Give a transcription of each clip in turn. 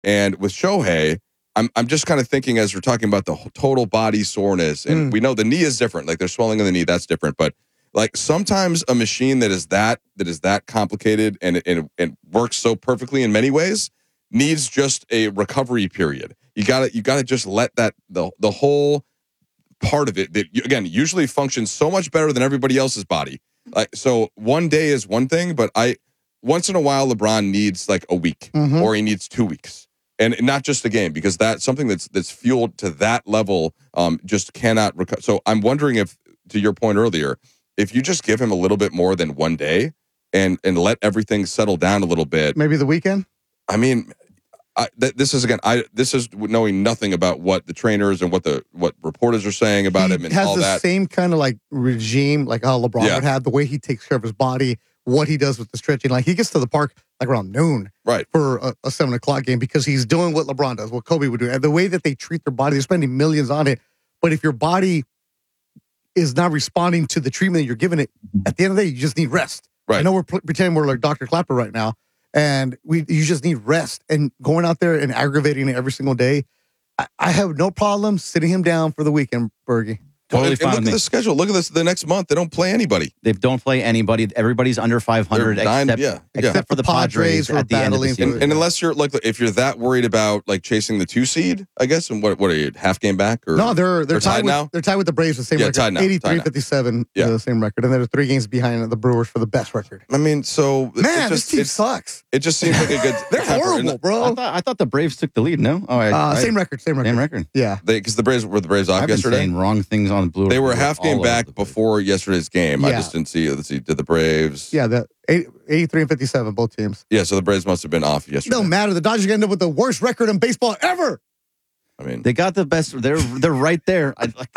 And with Shohei, I'm just kind of thinking as we're talking about the total body soreness, and we know the knee is different. Like there's swelling in the knee, that's different. But like sometimes a machine that is that complicated and it works so perfectly in many ways needs just a recovery period. You gotta just let that the whole part of it that again usually functions so much better than everybody else's body. Like so, one day is one thing, but once in a while LeBron needs like a week or he needs 2 weeks. And not just a game, because that's something that's fueled to that level just cannot recover. So I'm wondering if, to your point earlier, if you just give him a little bit more than one day and let everything settle down a little bit. Maybe the weekend? I mean, this is knowing nothing about what the trainers and what reporters are saying about him and all that. He has the same kind of like regime, like how LeBron would have, the way he takes care of his body, what he does with the stretching. Like he gets to the park like around noon for a 7 o'clock game because he's doing what LeBron does, what Kobe would do. And the way that they treat their body, they're spending millions on it. But if your body is not responding to the treatment that you're giving it, at the end of the day, you just need rest. Right. I know we're pretending we're like Dr. Clapper right now, and you just need rest. And going out there and aggravating it every single day, I have no problem sitting him down for the weekend, Bergie. Totally fine. Look at the schedule. Look at this. The next month, they don't play anybody. They don't play anybody. Everybody's under 500 except for the Padres at the end of the season. And unless you're like, if you're that worried about like chasing the 2 seed, I guess. And what are you, half game back? Or no, they're tied now. They're tied with the Braves, the same record. Tied now. 83-57, the same record, and they're 3 games behind the Brewers for the best record. I mean, so this team sucks. It just seems like a good. They're horrible, bro. I thought the Braves took the lead. No, same record. Same record. Yeah, because the Braves were off I've been yesterday. Saying wrong things on Blue. They were half game back before yesterday's game. I just didn't see. Let's see. Did the Braves? Yeah, the 83-57, both teams. Yeah, so the Braves must have been off yesterday. No matter. The Dodgers end up with the worst record in baseball ever. I mean, they got the best. They're right there.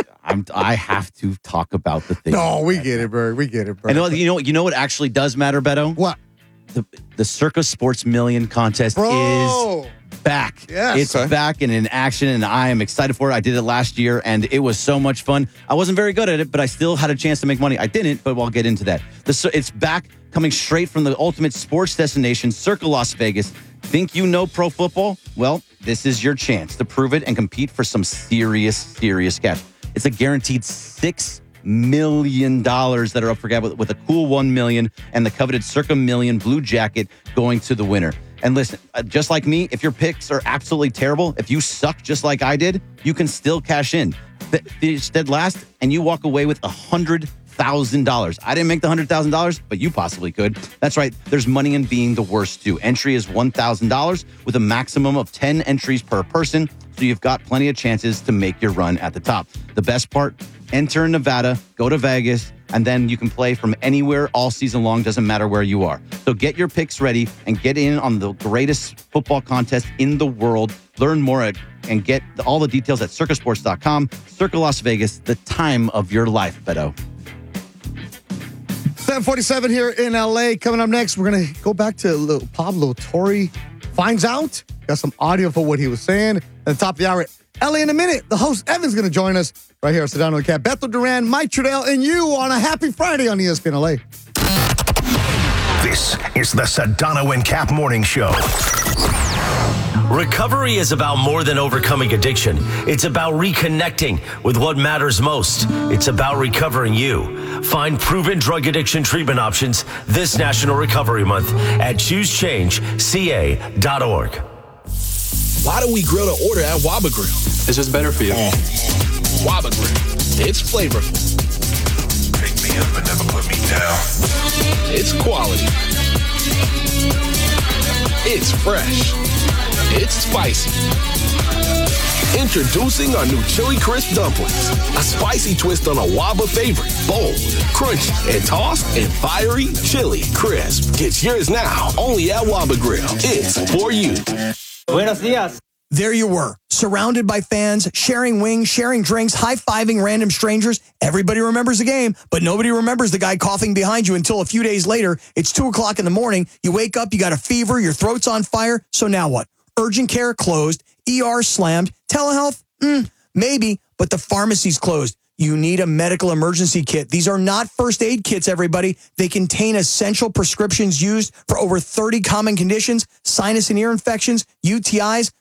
I have to talk about the thing. No, we get it, Berg. We get it, Berg. And you know what actually does matter, Beto? What? The Circa Sports Million contest is back. Yes. It's back and in action, and I am excited for it. I did it last year, and it was so much fun. I wasn't very good at it, but I still had a chance to make money. I didn't, but I'll get into that. It's back, coming straight from the ultimate sports destination, Circa Las Vegas. Think you know pro football? Well, this is your chance to prove it and compete for some serious cash. It's a guaranteed $6 million that are up for grabs with a cool $1 million and the coveted Circa Million blue jacket going to the winner. And listen, just like me, if your picks are absolutely terrible, if you suck just like I did, you can still cash in. Finish dead last, and you walk away with $100,000. I didn't make the $100,000, but you possibly could. That's right. There's money in being the worst, too. Entry is $1,000 with a maximum of 10 entries per person, so you've got plenty of chances to make your run at the top. The best part, enter in Nevada, go to Vegas, and then you can play from anywhere all season long. Doesn't matter where you are. So get your picks ready and get in on the greatest football contest in the world. Learn more and get all the details at circasports.com. Circa Las Vegas, the time of your life, Beto. 7:47 here in LA. Coming up next, we're going to go back to Pablo Torre finds out. Got some audio for what he was saying. At the top of the hour, LA in a minute. The host, Evan's going to join us right here at Sedano and Cat. Bethel Duran, Mike Trudell, and you on a happy Friday on ESPN LA. This is the Sedano and Cap Morning Show. Recovery is about more than overcoming addiction. It's about reconnecting with what matters most. It's about recovering you. Find proven drug addiction treatment options this National Recovery Month at ChooseChangeCA.org. Why do we grill to order at Waba Grill? It's just better for you. Waba Grill. It's flavorful. Pick me up and never put me down. It's quality. It's fresh. It's spicy. Introducing our new Chili Crisp Dumplings. A spicy twist on a Waba favorite. Bold, crunchy, and tossed in fiery chili crisp. Get yours now, only at Waba Grill. It's for you. Buenos días. There you were, surrounded by fans, sharing wings, sharing drinks, high-fiving random strangers. Everybody remembers the game, but nobody remembers the guy coughing behind you until a few days later. It's 2 o'clock in the morning. You wake up, you got a fever, your throat's on fire. So now what? Urgent care closed, ER slammed, telehealth? Maybe, but the pharmacy's closed. You need a medical emergency kit. These are not first aid kits, everybody. They contain essential prescriptions used for over 30 common conditions, sinus and ear infections, UTIs,